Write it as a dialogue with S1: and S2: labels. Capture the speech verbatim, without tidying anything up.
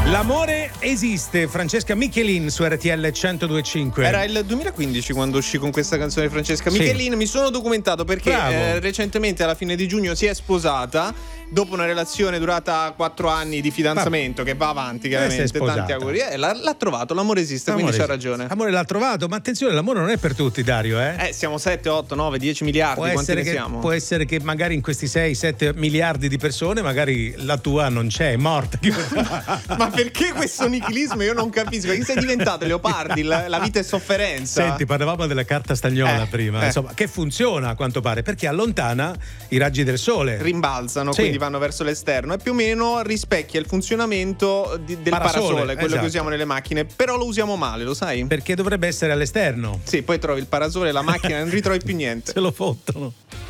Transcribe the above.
S1: L'amore esiste, Francesca Michelin su R T L centodue e cinque.
S2: Era il duemilaquindici quando uscì con questa canzone di Francesca
S1: Sì.
S2: Michelin. Mi sono documentato perché eh, recentemente alla fine di giugno si è sposata dopo una relazione durata quattro anni di fidanzamento, ma che va avanti chiaramente, tanti auguri. Eh, l'ha, l'ha trovato, l'amore esiste, l'amore quindi esiste. C'ha ragione.
S1: L'amore l'ha trovato, ma attenzione, l'amore non è per tutti, Dario, eh?
S2: Eh, siamo sette, otto, nove, dieci miliardi,
S1: può
S2: quanti
S1: essere
S2: ne
S1: che,
S2: siamo?
S1: Può essere che magari in questi sei sette miliardi di persone magari la tua non c'è, è morta.
S2: Ma perché questo nichilismo? Io non capisco. Che sei diventato, Leopardi? La, la vita è sofferenza.
S1: Senti, parlavamo della carta stagnola
S2: eh,
S1: prima,
S2: eh.
S1: insomma, che funziona a quanto pare perché allontana i raggi del sole,
S2: rimbalzano, sì. Quindi vanno verso l'esterno e più o meno rispecchia il funzionamento di, del parasole, parasole quello esatto. che usiamo nelle macchine, però lo usiamo male, lo sai?
S1: Perché dovrebbe essere all'esterno.
S2: Sì, poi trovi il parasole e la macchina e non ritrovi più niente.
S1: Se lo fottono.